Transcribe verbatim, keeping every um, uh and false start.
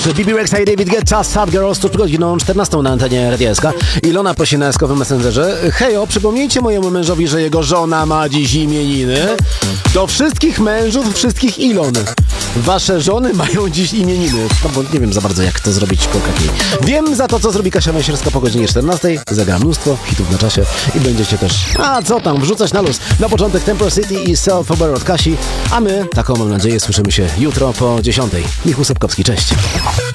Bibi Rexa i David Guetta, Sad Girls, tuż przed godziną czternastą na antenie Radia S K. Ilona prosi na eskowym messengerze: hejo, przypomnijcie mojemu mężowi, że jego żona ma dziś imieniny. Do wszystkich mężów, wszystkich Ilon. Wasze żony mają dziś imieniny. No bo nie wiem za bardzo, jak to zrobić konkretnie. Wiem za to, co zrobi Kasia Węsierska po godzinie czternastej. Zagra mnóstwo hitów na czasie i będziecie też, a co tam, wrzucać na luz. Na początek Temple City i Self-Aware od Kasi, a my, taką mam nadzieję, słyszymy się jutro po dziesiątej. Michał Sepkowski, cześć.